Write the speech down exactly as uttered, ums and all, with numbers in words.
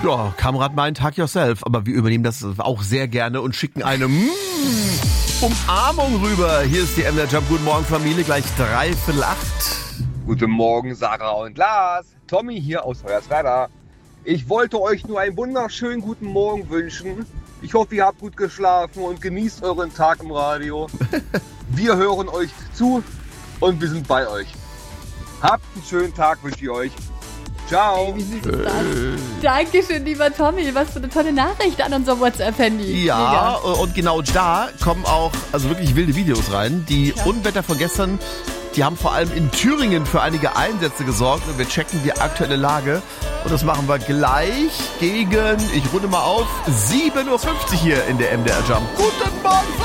Ja, Kamerad meint, hug yourself. Aber wir übernehmen das auch sehr gerne und schicken eine mm, Umarmung rüber. Hier ist die M D R Jump. Guten Morgen, Familie. Gleich dreiviertel acht. Guten Morgen, Sarah und Lars. Tommy hier aus Hoyerswerda. Ich wollte euch nur einen wunderschönen guten Morgen wünschen. Ich hoffe, ihr habt gut geschlafen und genießt euren Tag im Radio. Wir hören euch zu und wir sind bei euch. Habt einen schönen Tag, wünsche ich euch. Ciao. Hey, wie süß ist das? Dankeschön, lieber Tommy. Was für eine tolle Nachricht an unser WhatsApp-Handy. Ja, Mega. und genau da kommen auch also wirklich wilde Videos rein. Die ja. Unwetter von gestern, die haben vor allem in Thüringen für einige Einsätze gesorgt. Und wir checken die aktuelle Lage. Und das machen wir gleich gegen, ich runde mal auf, sieben Uhr fünfzig hier in der M D R Jump. Guten Morgen!